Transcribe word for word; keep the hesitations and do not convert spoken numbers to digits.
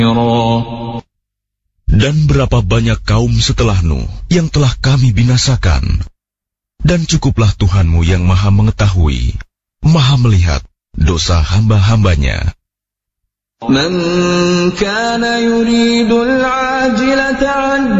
Dan berapa banyak kaum setelah Nuh yang telah kami binasakan. Dan cukuplah Tuhanmu yang maha mengetahui, maha melihat dosa hamba-hambanya. Man kana yuridul ajilata